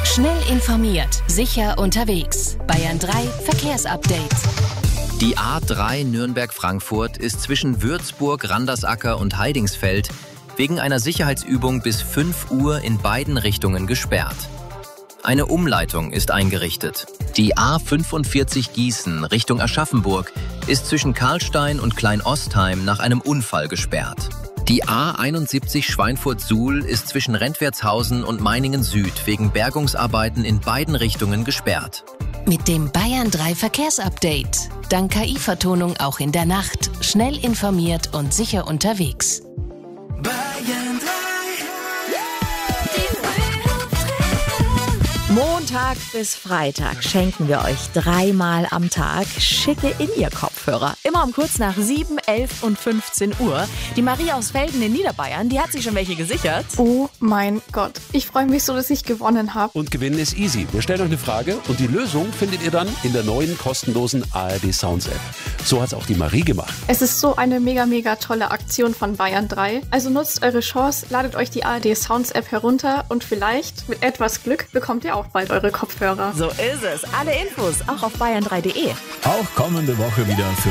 Schnell informiert, sicher unterwegs. Bayern 3 Verkehrsupdate. Die A3 Nürnberg-Frankfurt ist zwischen Würzburg, Randersacker und Heidingsfeld wegen einer Sicherheitsübung bis 5 Uhr in beiden Richtungen gesperrt. Eine Umleitung ist eingerichtet. Die A45 Gießen Richtung Aschaffenburg ist zwischen Karlstein und Kleinostheim nach einem Unfall gesperrt. Die A71 Schweinfurt-Suhl ist zwischen Rentwertshausen und Meiningen Süd wegen Bergungsarbeiten in beiden Richtungen gesperrt. Mit dem Bayern 3 Verkehrsupdate. Dank KI-Vertonung auch in der Nacht. Schnell informiert und sicher unterwegs. Bayern 3. Montag bis Freitag schenken wir euch 3-mal am Tag schicke In-Ear-Kopfhörer. Immer um kurz nach 7, 11 und 15 Uhr. Die Marie aus Velden in Niederbayern, die hat sich schon welche gesichert. Oh mein Gott, ich freue mich so, dass ich gewonnen habe. Und gewinnen ist easy. Wir stellen euch eine Frage und die Lösung findet ihr dann in der neuen kostenlosen ARD Sounds App. So hat's auch die Marie gemacht. Es ist so eine mega tolle Aktion von Bayern 3. Also nutzt eure Chance, ladet euch die ARD Sounds App herunter und vielleicht mit etwas Glück bekommt ihr auch bald eure Kopfhörer. So ist es. Alle Infos auch auf bayern3.de. Auch kommende Woche wieder für